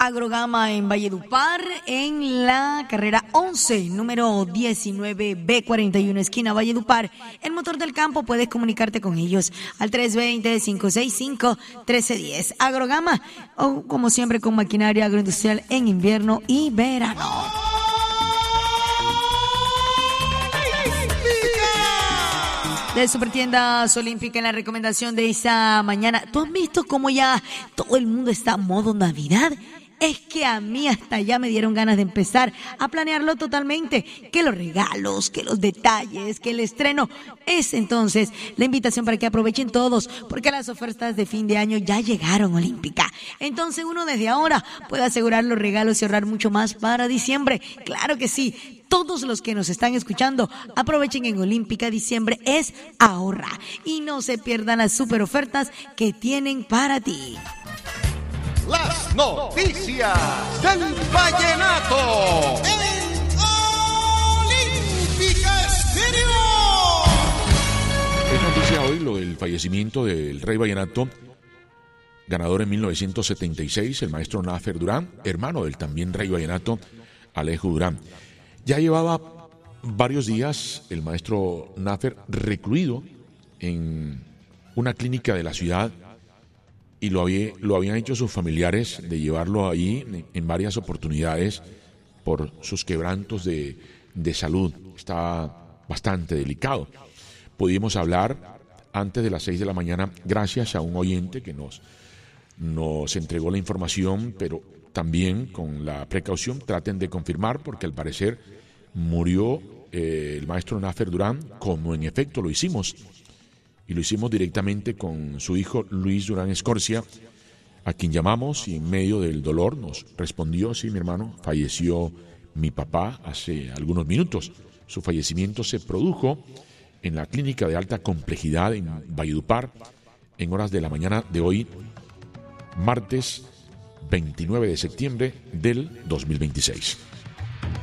Agrogama en Valledupar, en la carrera 11, número 19B41, esquina Valledupar. El motor del campo, puedes comunicarte con ellos al 320-565-1310. Agrogama, o como siempre, con maquinaria agroindustrial en invierno y verano. De Supertiendas Olímpica, en la recomendación de esta mañana. ¿Tú has visto cómo ya todo el mundo está a modo Navidad? Es que a mí hasta ya me dieron ganas de empezar a planearlo totalmente. Que los regalos, que los detalles, que el estreno. Es entonces la invitación para que aprovechen todos, porque las ofertas de fin de año ya llegaron, Olímpica. Entonces uno desde ahora puede asegurar los regalos y ahorrar mucho más para diciembre. Claro que sí. Todos los que nos están escuchando, aprovechen en Olímpica. Diciembre es ahorra. Y no se pierdan las super ofertas que tienen para ti. Las noticias del vallenato en Olímpica Estéreo. Es noticia hoy lo del fallecimiento del rey vallenato, ganador en 1976, el maestro Nafer Durán, hermano del también rey vallenato Alejo Durán. Ya llevaba varios días el maestro Nafer recluido en una clínica de la ciudad, y lo habían hecho sus familiares de llevarlo ahí en varias oportunidades por sus quebrantos de salud. Está bastante delicado. Pudimos hablar antes de las 6 de la mañana gracias a un oyente que nos entregó la información, pero también con la precaución traten de confirmar, porque al parecer murió el maestro Nafer Durán, como en efecto lo hicimos. Y lo hicimos directamente con su hijo Luis Durán Escorcia, a quien llamamos y en medio del dolor nos respondió: sí, mi hermano, falleció mi papá hace algunos minutos. Su fallecimiento se produjo en la clínica de alta complejidad en Valledupar en horas de la mañana de hoy, martes 29 de septiembre del 2026.